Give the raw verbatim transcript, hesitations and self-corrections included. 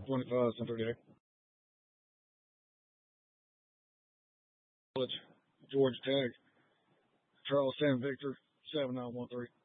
twenty-five, Central Day. College, Georgia Tech, Charles Sam Victor, seven nine one three.